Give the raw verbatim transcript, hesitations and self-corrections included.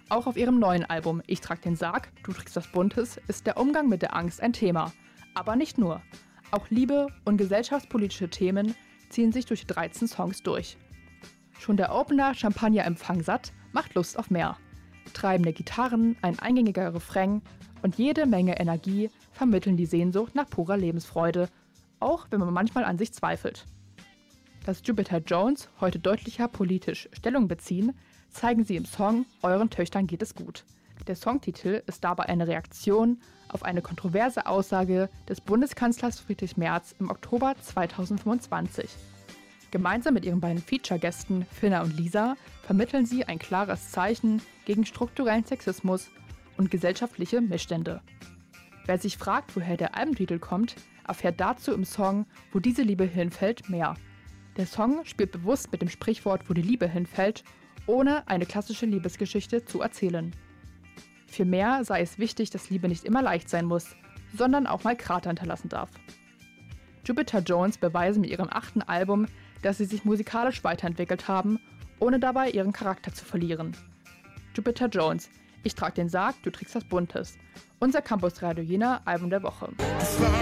Auch auf ihrem neuen Album Ich trag den Sarg, du trägst was Buntes ist der Umgang mit der Angst ein Thema. Aber nicht nur. Auch Liebe und gesellschaftspolitische Themen ziehen sich durch die dreizehn Songs durch. Schon der Opener Champagner Empfang satt macht Lust auf mehr. Treibende Gitarren, ein eingängiger Refrain und jede Menge Energie vermitteln die Sehnsucht nach purer Lebensfreude, auch wenn man manchmal an sich zweifelt. Dass Jupiter Jones heute deutlicher politisch Stellung beziehen, zeigen sie im Song Euren Töchtern geht es gut. Der Songtitel ist dabei eine Reaktion auf eine kontroverse Aussage des Bundeskanzlers Friedrich Merz im Oktober zweitausendfünfundzwanzig. Gemeinsam mit ihren beiden Feature-Gästen Finna und Lisa vermitteln sie ein klares Zeichen gegen strukturellen Sexismus und gesellschaftliche Missstände. Wer sich fragt, woher der Albumtitel kommt, erfährt dazu im Song Wo diese Liebe hinfällt mehr. Der Song spielt bewusst mit dem Sprichwort Wo die Liebe hinfällt, ohne eine klassische Liebesgeschichte zu erzählen. Vielmehr sei es wichtig, dass Liebe nicht immer leicht sein muss, sondern auch mal Krater hinterlassen darf. Jupiter Jones beweisen mit ihrem achten Album, dass sie sich musikalisch weiterentwickelt haben, ohne dabei ihren Charakter zu verlieren. Jupiter Jones, Ich trag den Sarg, du trägst was Buntes. Unser Campus Radio Jena Album der Woche.